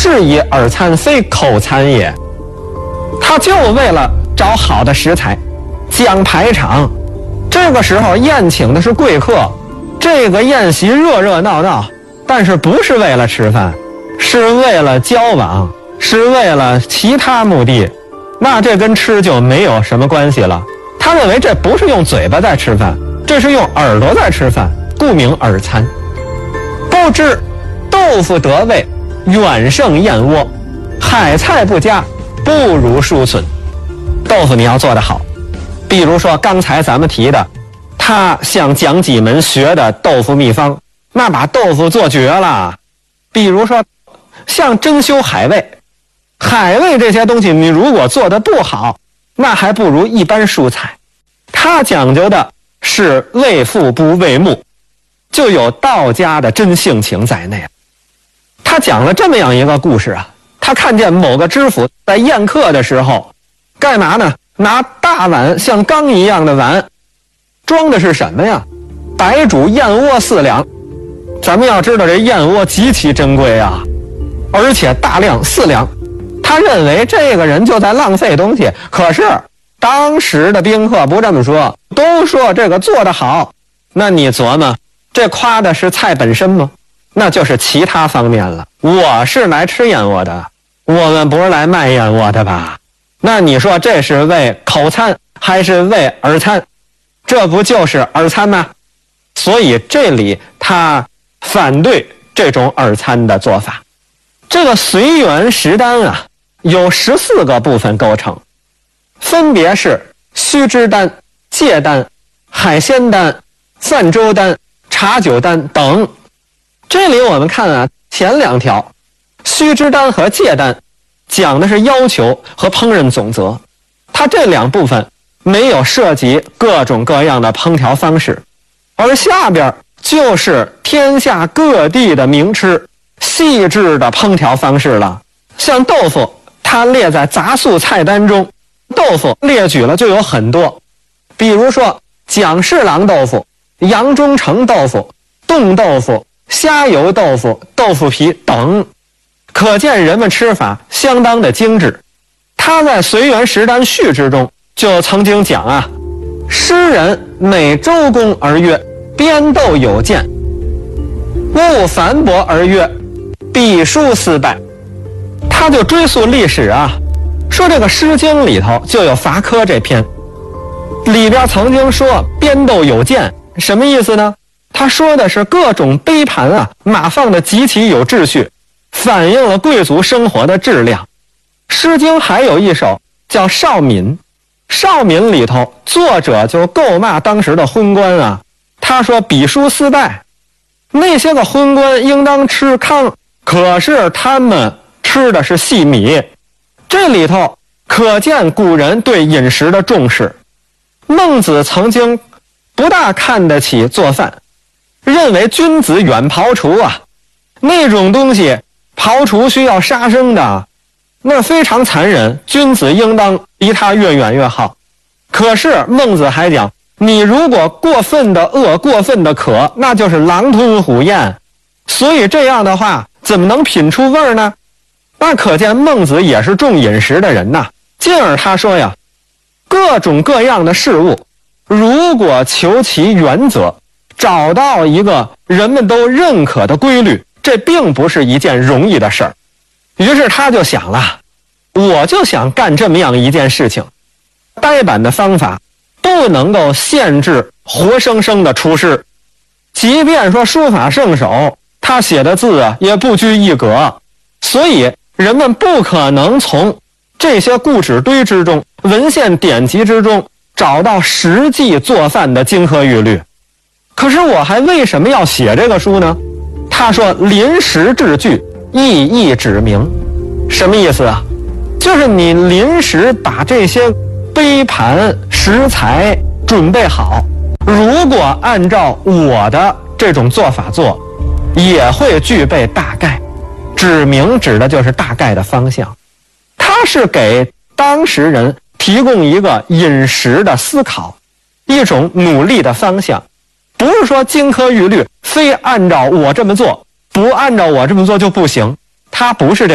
是以饵餐非口餐也。他就为了找好的食材，讲排场。这个时候宴请的是贵客，这个宴席热热闹闹，但是不是为了吃饭，是为了交往，是为了其他目的，那这跟吃就没有什么关系了。他认为这不是用嘴巴在吃饭，这是用耳朵在吃饭，故名饵餐。不知豆腐得味，远胜燕窝，海菜不佳，不如疏存。豆腐你要做得好，比如说刚才咱们提的，他向蒋济门学的豆腐秘方，那把豆腐做绝了。比如说像珍馐海味，海味这些东西你如果做得不好，那还不如一般蔬菜。他讲究的是为腹不为目，就有道家的真性情在内。他讲了这么样一个故事啊，他看见某个知府在宴客的时候干嘛呢？拿大碗，像缸一样的碗，装的是什么呀？白煮燕窝4两。咱们要知道这燕窝极其珍贵啊，而且大量4两。他认为这个人就在浪费东西，可是当时的宾客不这么说，都说这个做得好。那你琢磨，这夸的是菜本身吗？那就是其他方面了。我是来吃燕窝的，我们不是来卖燕窝的吧？那你说这是为口餐还是为饵餐？这不就是饵餐吗？所以这里他反对这种饵餐的做法。这个随园食单啊，有14个部分构成，分别是须知单、芥单、海鲜单、泛舟单、茶酒单等。这里我们看啊，前2条须知单和芥单讲的是要求和烹饪总则，它这2部分没有涉及各种各样的烹调方式，而下边就是天下各地的名吃细致的烹调方式了。像豆腐，它列在杂素菜单中，豆腐列举了就有很多，比如说蒋氏郎豆腐、杨中成豆腐、冻豆腐、虾油豆腐、豆腐皮等，可见人们吃法相当的精致。他在随园食单序之中就曾经讲啊，诗人每周公而曰，编斗有见，勿反驳而曰，笔书思败。他就追溯历史啊，说这个《诗经》里头就有伐蚵这篇，里边曾经说编斗有见，什么意思呢？他说的是各种杯盘啊码放的极其有秩序，反映了贵族生活的质量。《诗经》还有一首叫《少敏》，《少敏》里头作者就咒骂当时的昏官啊，他说笔书思败，那些个昏官应当吃糠，可是他们吃的是细米。这里头可见古人对饮食的重视。孟子曾经不大看得起做饭，认为君子远庖厨啊，那种东西庖厨需要杀生的，那非常残忍，君子应当离他越远越好。可是孟子还讲，你如果过分的饿，过分的渴，那就是狼吞虎咽，所以这样的话怎么能品出味儿呢？那可见孟子也是重饮食的人呐。进而他说呀，各种各样的事物，如果求其原则，找到一个人们都认可的规律，这并不是一件容易的事儿。于是他就想了，我就想干这么样一件事情，呆板的方法不能够限制活生生的出师，即便说书法圣手，他写的字啊也不拘一格，所以人们不可能从这些故纸堆之中、文献典籍之中找到实际做饭的金科玉律。可是我还为什么要写这个书呢？他说临时制句，意义指明。什么意思啊？就是你临时把这些杯盘食材准备好，如果按照我的这种做法做，也会具备大概。指明指的就是大概的方向，它是给当时人提供一个饮食的思考，一种努力的方向，不是说金科玉律非按照我这么做，不按照我这么做就不行，它不是这